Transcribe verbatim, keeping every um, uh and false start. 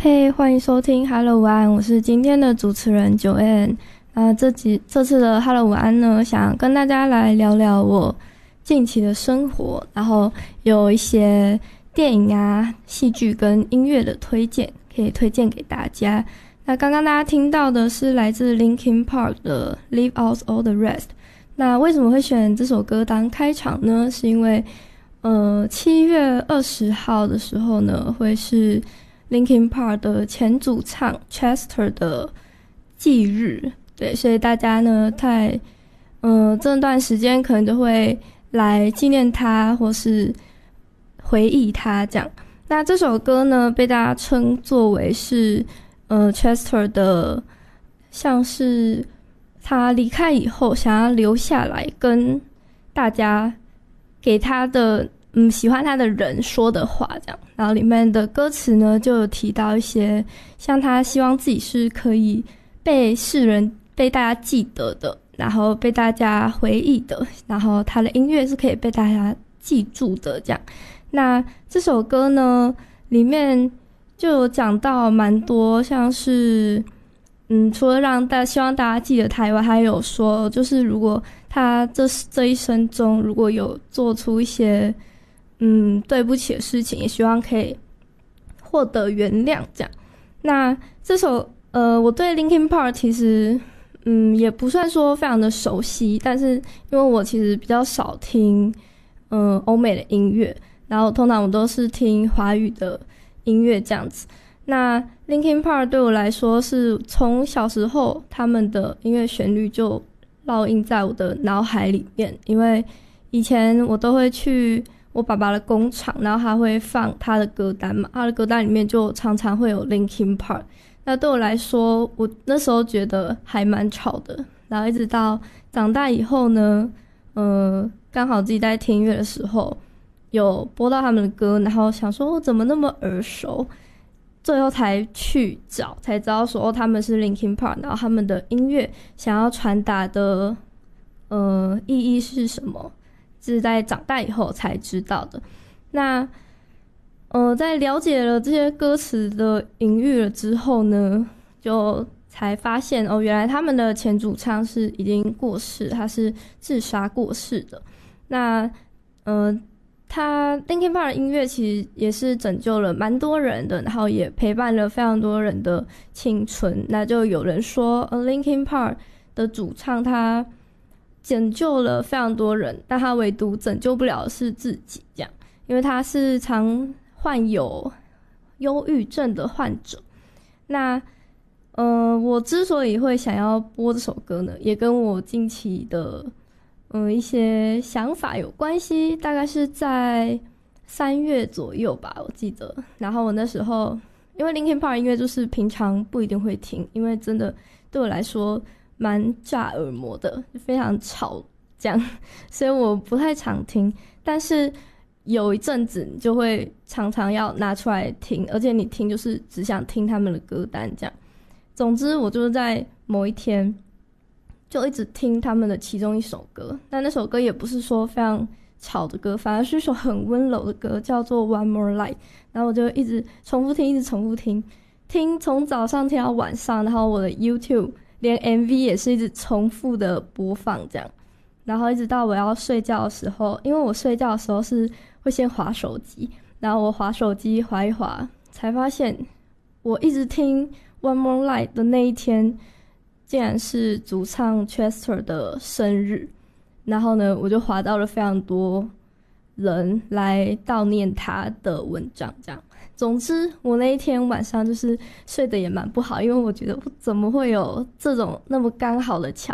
嘿、hey, 欢迎收听 Hello 晚安，我是今天的主持人九 N。那这集这次的 Hello 晚安呢，想跟大家来聊聊我近期的生活，然后有一些电影啊、戏剧跟音乐的推荐，可以推荐给大家。那刚刚大家听到的是来自 Linkin Park 的 Leave Out All the Rest。那为什么会选这首歌当开场呢？是因为呃七月二十号的时候呢，会是Linkin Park 的前主唱 Chester 的忌日，对，所以大家呢，在呃这段时间可能就会来纪念他，或是回忆他这样。那这首歌呢，被大家称作为是呃 Chester 的，像是他离开以后想要留下来跟大家给他的嗯，喜欢他的人说的话这样。然后里面的歌词呢，就有提到一些像他希望自己是可以被世人被大家记得的，然后被大家回忆的，然后他的音乐是可以被大家记住的这样。那这首歌呢，里面就有讲到蛮多，像是嗯，除了让大家希望大家记得他以外，还有说就是如果他这这一生中如果有做出一些嗯，对不起的事情，也希望可以获得原谅这样。那这首呃，我对 Linkin Park 其实嗯也不算说非常的熟悉，但是因为我其实比较少听嗯欧美的音乐，然后通常我都是听华语的音乐这样子。那 Linkin Park 对我来说是从小时候他们的音乐旋律就烙印在我的脑海里面，因为以前我都会去我爸爸的工厂，然后他会放他的歌单嘛，他的歌单里面就常常会有 Linkin Park。那对我来说，我那时候觉得还蛮吵的，然后一直到长大以后呢，呃，刚好自己在听音乐的时候有播到他们的歌，然后想说我怎么那么耳熟，最后才去找，才知道说哦，他们是 Linkin Park， 然后他们的音乐想要传达的呃意义是什么。是在长大以后才知道的。那呃，在了解了这些歌词的隐喻了之后呢，就才发现哦，原来他们的前主唱是已经过世，他是自杀过世的。那呃，他 Linkin Park 的音乐其实也是拯救了蛮多人的，然后也陪伴了非常多人的青春。那就有人说，呃 Linkin Park 的主唱他拯救了非常多人，但他唯独拯救不了的是自己这样，因为他是常患有忧郁症的患者。那呃，我之所以会想要播这首歌呢，也跟我近期的嗯、呃、一些想法有关系，大概是在三月左右吧，我记得。然后我那时候因为 Linkin Park 音乐就是平常不一定会听，因为真的对我来说蛮炸耳膜的，非常吵这样，所以我不太常听。但是有一阵子你就会常常要拿出来听，而且你听就是只想听他们的歌单这样。总之我就是在某一天就一直听他们的其中一首歌，但那首歌也不是说非常吵的歌，反而是一首很温柔的歌，叫做 One More Light。 然后我就一直重复听，一直重复听，听从早上听到晚上，然后我的 YouTube连 M V 也是一直重复的播放这样，然后一直到我要睡觉的时候，因为我睡觉的时候是会先滑手机，然后我滑手机滑一滑，才发现我一直听 One More Light 的那一天竟然是主唱 Chester 的生日。然后呢，我就滑到了非常多人来悼念他的文章这样。总之我那一天晚上就是睡得也蛮不好，因为我觉得怎么会有这种那么刚好的巧